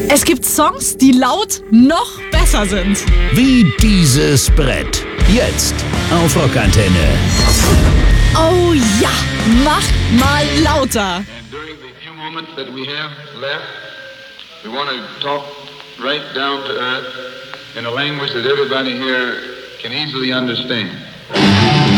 Es gibt Songs, die laut noch besser sind. Wie dieses Brett. Jetzt auf Rockantenne. Oh ja, mach mal lauter. And during the few moments that we have left, we want to talk right down to earth in a language that everybody here can easily understand.